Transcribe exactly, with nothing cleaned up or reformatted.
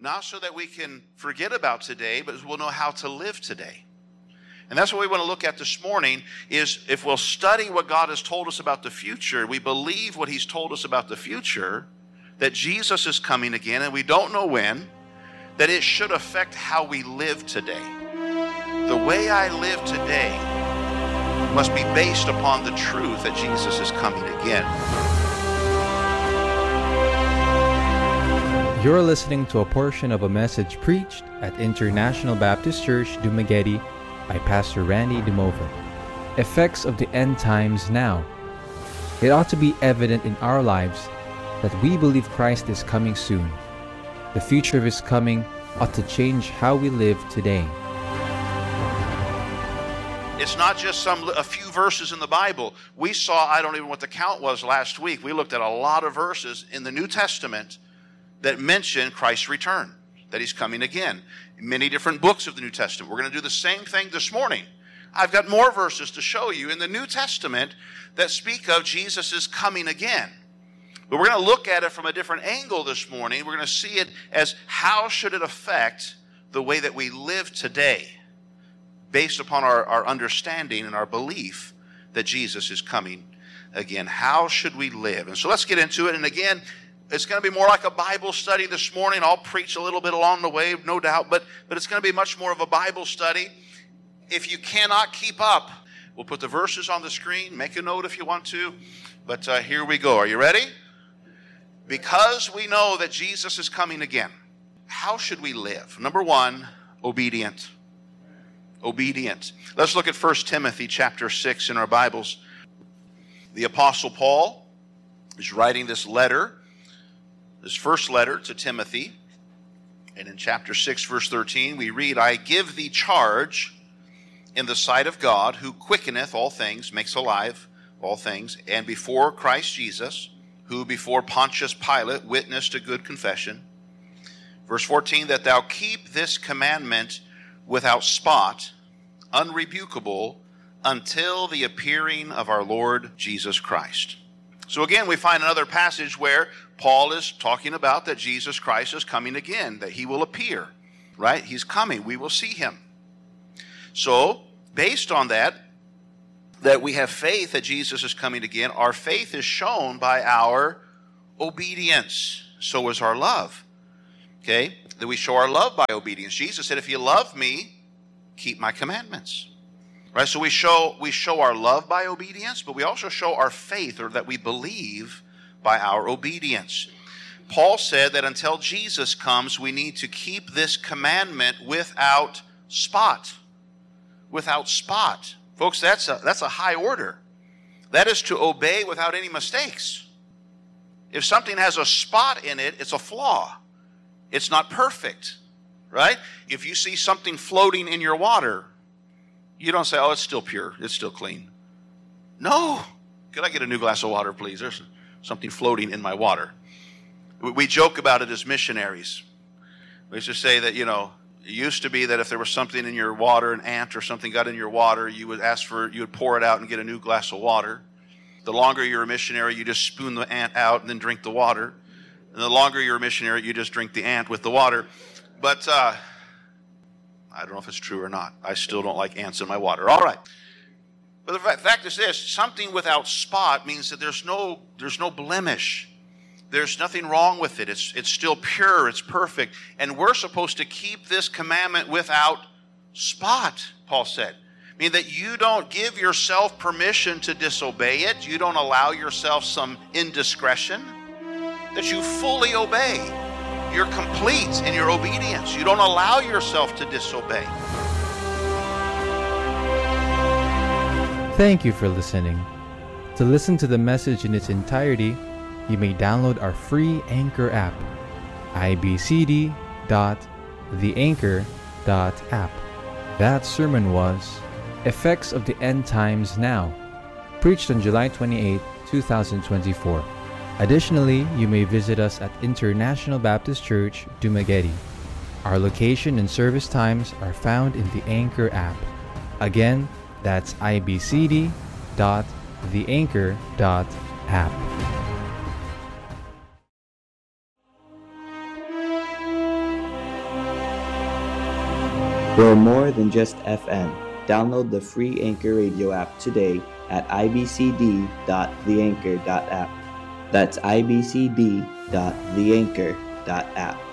not so that we can forget about today, but we'll know how to live today. And that's what we want to look at this morning, is if we'll study what God has told us about the future, we believe what he's told us about the future, that Jesus is coming again, and we don't know when, that it should affect how we live today. The way I live today must be based upon the truth that Jesus is coming again. You're listening to a portion of a message preached at International Baptist Church, Dumaguete, by Pastor Randy DeMova. Effects of the end times now. It ought to be evident in our lives that we believe Christ is coming soon. The future of his coming ought to change how we live today. It's not just some a few verses in the Bible. We saw, I don't even know what the count was last week. We looked at a lot of verses in the New Testament that mention Christ's return, that he's coming again. In many different books of the New Testament. We're going to do the same thing this morning. I've got more verses to show you in the New Testament that speak of Jesus is coming again. But we're going to look at it from a different angle this morning. We're going to see it as how should it affect the way that we live today, based upon our, our understanding and our belief that Jesus is coming again. How should we live? And so let's get into it. And again, it's going to be more like a Bible study this morning. I'll preach a little bit along the way, no doubt, but, but it's going to be much more of a Bible study. If you cannot keep up, we'll put the verses on the screen. Make a note if you want to. But uh, here we go. Are you ready? Because we know that Jesus is coming again, how should we live? Number one, obedient. Obedient. Let's look at First Timothy chapter six in our Bibles. The Apostle Paul is writing this letter, this first letter to Timothy. And in chapter six, verse thirteen, we read, I give thee charge in the sight of God, who quickeneth all things, makes alive all things, and before Christ Jesus, who before Pontius Pilate witnessed a good confession. Verse fourteen, that thou keep this commandment without spot, unrebukable, until the appearing of our Lord Jesus Christ. So again, we find another passage where Paul is talking about that Jesus Christ is coming again, that he will appear, right? He's coming. We will see him. So, based on that, that we have faith that Jesus is coming again, our faith is shown by our obedience. So is our love. Okay? That we show our love by obedience. Jesus said, if you love me, keep my commandments. Right? So we show we show our love by obedience, but we also show our faith, or that we believe, by our obedience. Paul said that until Jesus comes, we need to keep this commandment without spot. Without spot. Folks, that's a, that's a high order. That is to obey without any mistakes. If something has a spot in it, it's a flaw. It's not perfect, right? If you see something floating in your water, you don't say, oh, it's still pure, it's still clean. No. Could I get a new glass of water, please? There's something floating in my water. We joke about it as missionaries. We used to say that, you know, it used to be that if there was something in your water, an ant or something got in your water, you would ask for, you would pour it out and get a new glass of water. The longer you're a missionary, you just spoon the ant out and then drink the water. And the longer you're a missionary, you just drink the ant with the water. But uh, I don't know if it's true or not. I still don't like ants in my water. All right. But the fact is this, something without spot means that there's no, there's no blemish. There's nothing wrong with it. It's, it's still pure. It's perfect. And we're supposed to keep this commandment without spot, Paul said. I mean that you don't give yourself permission to disobey it. You don't allow yourself some indiscretion. That you fully obey. You're complete in your obedience. You don't allow yourself to disobey. Thank you for listening. To listen to the message in its entirety, you may download our free Anchor app, i b c d dot the anchor dot app. That sermon was Effects of the End Times Now, preached on July twenty-eighth, twenty twenty-four. Additionally, you may visit us at International Baptist Church, Dumaguete. Our location and service times are found in the Anchor app. Again, that's i b c d dot the anchor dot app. We're more than just F M. Download the free Anchor Radio app today at i b c d dot the anchor dot app. That's i b c d dot the anchor dot app.